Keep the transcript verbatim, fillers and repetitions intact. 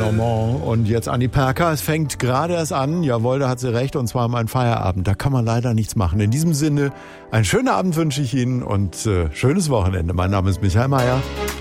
Normand und jetzt Anni Perker. Es fängt gerade erst an. Jawohl, da hat sie recht, und zwar mein Feierabend. Da kann man leider nichts machen. In diesem Sinne, einen schönen Abend wünsche ich Ihnen und äh, schönes Wochenende. Mein Name ist Michael Mayer.